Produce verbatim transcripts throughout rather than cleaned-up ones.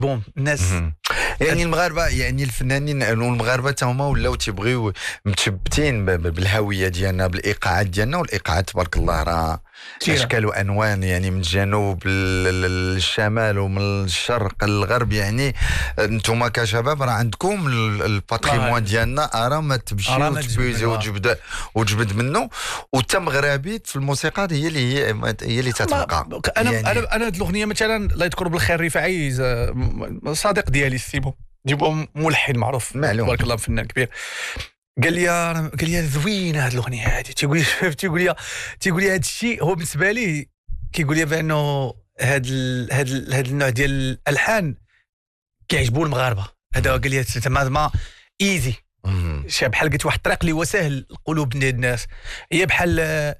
بون الناس يعني المغاربه يعني الفنانين والمغاربه تا هما ولاو تيبغيو متشبتين بالهويه ديالنا بالايقاعات ديالنا، والايقاعات تبارك الله راه اشكال وانوان، يعني من الجنوب للشمال ومن الشرق للغرب. يعني انتم كشباب راه عندكم الباتريمون ديالنا، راه ما تمشي وتبوزي وتجبد وتجبد منه. وتا مغربي في الموسيقى هي اللي هي هي اللي تتبقى. انا يعني انا انا هذه الاغنيه مثلا الله يذكر بالخير رفاعي صديق ديالي السيبو ديبو ملحن معروف تبارك الله فنان كبير، قال لي قال لي زوينه هذه الاغنيه هذه، تيقول لي تيقول لي تيقول لي هذا الشيء هو بالنسبه لي كيقول لي بانه هذا هذا هذا النوع ديال الالحان كيعجبوا المغاربه. هذا قال لي تما ايزي شي بحال قلت واحد الطريق اللي هو سهل القلوب الناس، هي بحال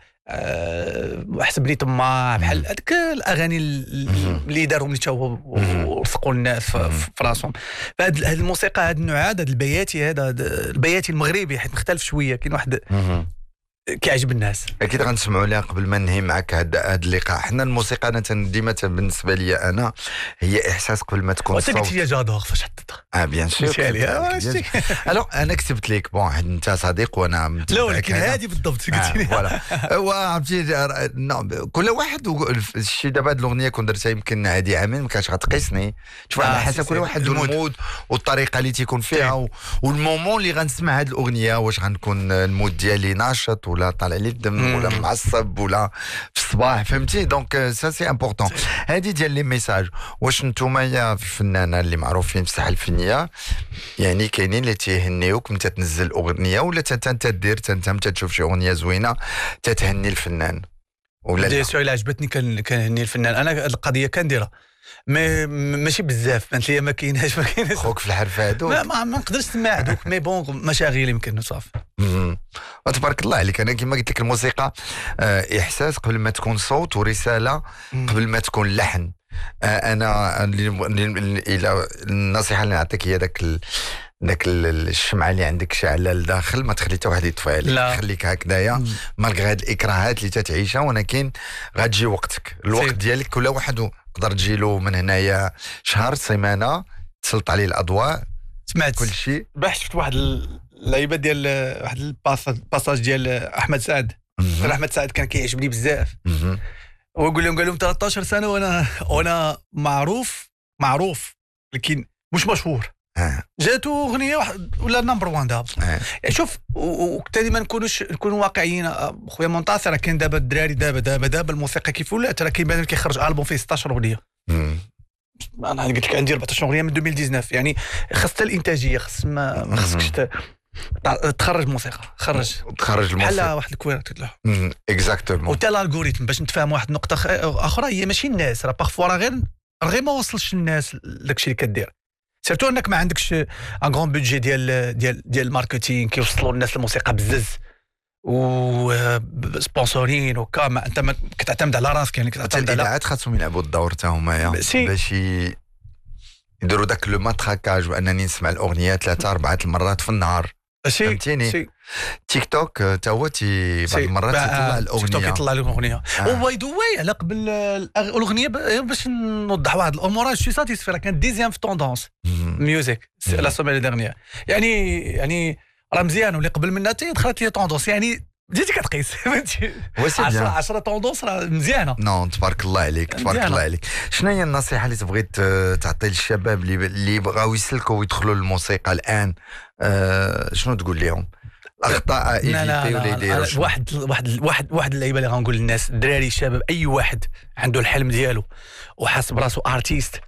أه حسبني طماع، بحال هذيك الاغاني اللي دارهم اللي هو ورثقوا الناس في راسهم. فهاد الموسيقى هذا النوع هذا البياتي هذا البياتي المغربي حيت مختلف شويه، كاين واحد كيعجب الناس. اكيد غنسمعوا لها قبل ما ننهي معك هذا اللقاء. حنا الموسيقى انا ديما بالنسبه لي انا هي احساس قبل ما تكون صوت. قلت لي جادور فاش حطيتها اه بيان سور. الو انا كتبت لك بون انت صديق وانا لا ولكن هذه بالضبط قلت لي فوالا. عرفتي كل واحد الشيء دابا هذه الاغنيه كون درتها يمكن هذه عامين ما كانش غتقيسني. شوف على حسب كل واحد المود والطريقه اللي تيكون فيها والمومون اللي غنسمع هذه الاغنيه، واش غنكون المود ديالي ناشط ولا طالع لي الدم ولا معصب ولا في الصباح، فهمتي؟ دونك سا سي امبورطون. هذه ديال لي ميساج. واش نتوما يا فنانه اللي معروفين في الساحه الفنيه يعني كاينين اللي تيهنيوك متى تنزل اغنيه، ولا انت تدير انت متى تشوف شي اغنيه زوينه تتهني الفنان ولا لا؟ السؤال عجبتني كنهني الفنان. انا القضيه كنديرها مي ماشي بزاف، بانت لي ما كايناش ما كايناش خوك في الحرفه هادو ما, ما, ما نقدرش نسمع هذوك مي بون مشاغل يمكن صافي. تبارك الله عليك. انا كما قلت لك الموسيقى آه احساس قبل ما تكون صوت، ورساله قبل ما تكون لحن. آه انا الى النصيحه اللي نعطيك هي داك ال... داك الشمعه اللي عندك شاعله لداخل ما تخلي حتى واحد يطفيها، خليك هكذايا مالغ هاد الاكراهات اللي تتعيشها، ولكن غتجي وقتك الوقت ديالك. كل واحد تقدر تجي له من هنايا شهر سيمانه تسلط عليه الاضواء. سمعت كل شيء بحث شفت واحد اللعيبه ديال واحد الباساج ديال احمد سعد. احمد سعد كان كيعجبني بزاف، ويقول لهم قال لهم ثلاثة عشر سنه وانا وانا معروف معروف لكن مش مشهور. جاتو اغنيه واحد ولا نمبر وان دابا. يعني شوف وكتاني ما نكونوش نكونوا واقعيين خويا منتصر. كاين دابا الدراري دابا دابا دابا الموسيقى كيف ولات، راه كيبان كيخرج البوم فيه ستة عشر اغنيه. انا قلت لك عندي أربعة عشر اغنيه من ألفين وتسعة عشر. يعني خاص الانتاجيه، خاص ما ما خصكش تخرج موسيقى، خرج تخرج الموسيقى بحال واحد الكويره تطلع اكزاكتومون. وتا الالغوريثم باش نتفاهم واحد النقطه اخرى هي ماشي الناس، راه باغفوا راه غير غير ما وصلش للناس داكشي اللي كدير، سيرتو انك ما عندكش ان غون بودجي ديال ديال ديال الماركتينغ كيوصلوا الناس الموسيقى بزز و سبونسورين وكا. ما انت ما كتعتمد على راسك، يعني كتعتمد على الاذاعات خاصهم يلعبوا الدور تا هما باش يديروا داك لو ماتراكاج، وانني نسمع الاغنيه ثلاثه اربعه المرات في النهار. فهمتيني؟ تيك توك تا هو تي بعض المرات يطلع الاغنيه، تيك توك يطلع لك اغنيه. وباي ذا واي على قبل الاغنيه باش نوضح واحد الامور، شي ساتيسفي راه كان ديزيام في توندونس ميوزيك لا سوميل ديرنيير. يعني يعني راه مزيان، واللي قبل منها حتى دخلت لي توندونس، يعني بديتي كتقيس فهمتي. عشرة عشرة توندونس راه مزيانه. نو تبارك الله عليك تبارك الله عليك. شنو هي النصيحه اللي تبغي تعطي للشباب اللي اللي بغاو يسلكوا ويدخلوا للموسيقى الان؟ أه شنو تقول لهم؟ الاخطاء ايفيتي ولا يديروا واحد واحد واحد واحد اللعيبه اللي غنقول للناس الدراري الشباب، اي واحد عنده الحلم ديالو وحاس براسو ارتيست،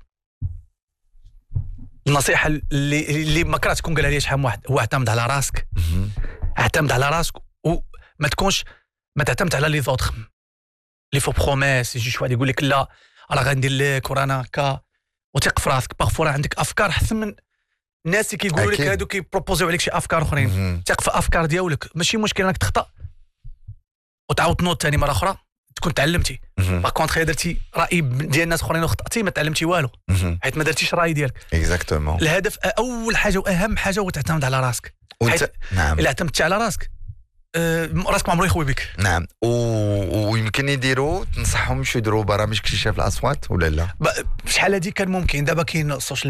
النصيحه اللي اللي ما كرهت تكون قالها لي شحال من واحد هو اعتمد على راسك. اعتمد على راسك وما تكونش ما تعتمد على لي زوطخ لي فو بروميس يجي شي واحد يقول لك لا راه غندير لك ورانا هكا، وثق في راسك. باغفوا عندك افكار احسن من الناس اللي كيقولوا لك هادو كيبروبوزيو عليك شي افكار اخرين. ثق في افكار ديالك، ماشي مشكل انك تخطا وتعاود تنوض ثاني مره اخرى تكون تعلمتي. باغ كونطخ درتي راي ديال الناس اخرين وخطاتي ما تعلمتي والو، حيت ما درتيش الراي ديالك. اكزاكتومون. الهدف اول حاجه واهم حاجه هو تعتمد على راسك. حيت نعم الا اعتمدتي على راسك أه راسك ما عمرو يخوي بك. نعم. ويمكن يديروا تنصحهم يمشيو يديروا برامج اكتشاف الاصوات ولا لا؟ شحال هادي كان ممكن، دابا كاين السوشيال